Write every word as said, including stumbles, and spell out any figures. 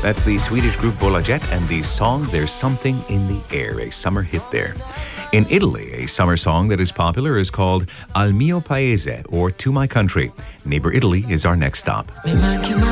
That's the Swedish group Bolaget and the song There's Something in the Air, a summer hit there. In Italy, a summer song that is popular is called Al mio paese, or To My Country. Neighbor Italy is our next stop.